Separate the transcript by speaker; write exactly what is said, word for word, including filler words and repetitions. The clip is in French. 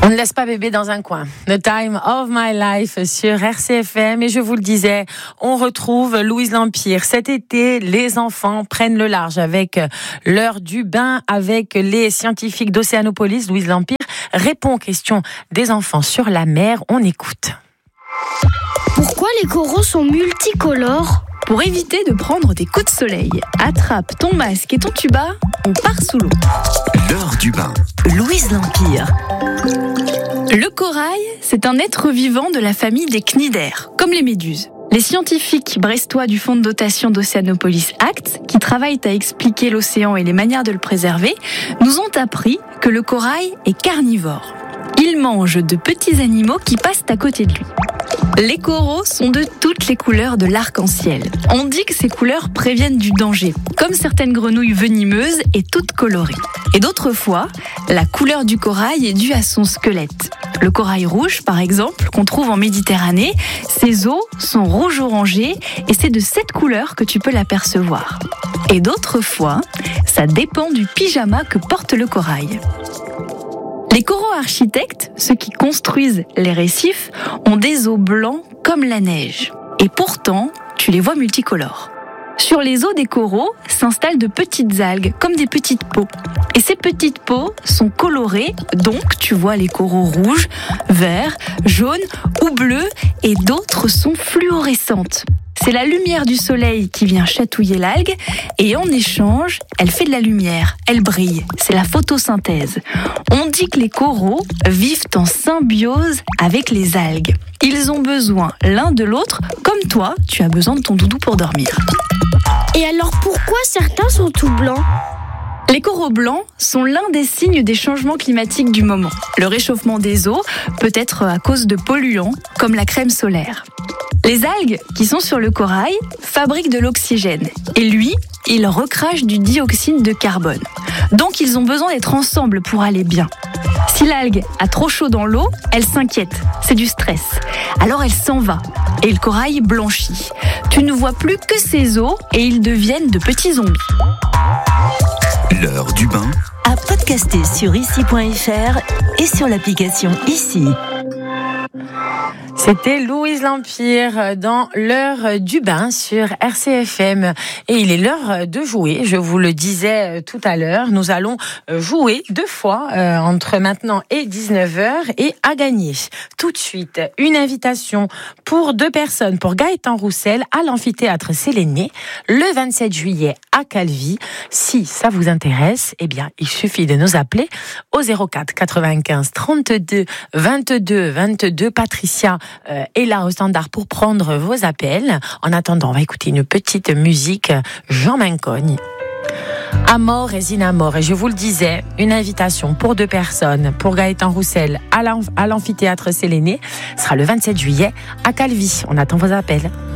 Speaker 1: On ne laisse pas bébé dans un coin. The Time of My Life sur R C F M. Et je vous le disais, on retrouve Louise L'Empire. Cet été, les enfants prennent le large avec l'heure du bain, avec les scientifiques d'Océanopolis. Louise L'Empire répond aux questions des enfants sur la mer. On écoute.
Speaker 2: Pourquoi les coraux sont multicolores ?
Speaker 3: Pour éviter de prendre des coups de soleil, attrape ton masque et ton tuba, on part sous l'eau.
Speaker 4: L'heure du bain.
Speaker 5: Louise L'Empire.
Speaker 3: Le corail, c'est un être vivant de la famille des cnidaires, comme les méduses. Les scientifiques brestois du fonds de dotation d'Océanopolis Act, qui travaillent à expliquer l'océan et les manières de le préserver, nous ont appris que le corail est carnivore. Il mange de petits animaux qui passent à côté de lui. Les coraux sont de toutes les couleurs de l'arc-en-ciel. On dit que ces couleurs préviennent du danger, comme certaines grenouilles venimeuses et toutes colorées. Et d'autres fois, la couleur du corail est due à son squelette. Le corail rouge, par exemple, qu'on trouve en Méditerranée, ses os sont rouge-orangé et c'est de cette couleur que tu peux l'apercevoir. Et d'autres fois, ça dépend du pyjama que porte le corail. Les coraux architectes, ceux qui construisent les récifs, ont des os blancs comme la neige. Et pourtant, tu les vois multicolores. Sur les os des coraux s'installent de petites algues, comme des petites peaux. Et ces petites peaux sont colorées, donc tu vois les coraux rouges, verts, jaunes ou bleus, et d'autres sont fluorescentes. C'est la lumière du soleil qui vient chatouiller l'algue et en échange, elle fait de la lumière, elle brille. C'est la photosynthèse. On dit que les coraux vivent en symbiose avec les algues. Ils ont besoin l'un de l'autre, comme toi, tu as besoin de ton doudou pour dormir.
Speaker 2: Et alors pourquoi certains sont tout blancs ?
Speaker 3: Les coraux blancs sont l'un des signes des changements climatiques du moment. Le réchauffement des eaux peut être à cause de polluants comme la crème solaire. Les algues qui sont sur le corail fabriquent de l'oxygène et lui, il recrache du dioxyde de carbone. Donc ils ont besoin d'être ensemble pour aller bien. Si l'algue a trop chaud dans l'eau, elle s'inquiète, c'est du stress. Alors elle s'en va et le corail blanchit. Tu ne vois plus que ses os et ils deviennent de petits zombies.
Speaker 4: L'heure du bain.
Speaker 5: À podcaster sur ici point f r et sur l'application Ici.
Speaker 1: C'était Louise L'Empire dans l'heure du bain sur R C F M. Et il est l'heure de jouer, je vous le disais tout à l'heure. Nous allons jouer deux fois euh, entre maintenant et dix-neuf heures et à gagner. Tout de suite, une invitation pour deux personnes, pour Gaëtan Roussel à l'amphithéâtre Séléné le vingt-sept juillet à Calvi. Si ça vous intéresse, eh bien, il suffit de nous appeler au zéro quatre quatre-vingt-quinze trente-deux vingt-deux vingt-deux. Patricia euh, est là au standard pour prendre vos appels. En attendant, on va écouter une petite musique Jean Mancogne. Amor Resina Amor. Et je vous le disais, une invitation pour deux personnes, pour Gaëtan Roussel à l'amphithéâtre Séléné, sera le vingt-sept juillet à Calvi. On attend vos appels.